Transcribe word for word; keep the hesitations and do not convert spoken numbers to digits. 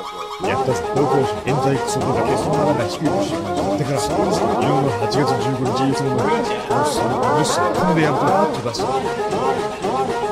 やったぜ、同行者、現在そこだけそのまま低い腰を持ってから、自分ははちがつじゅうごにち、いつものボス、ボス、コンベヤーと飛ばす。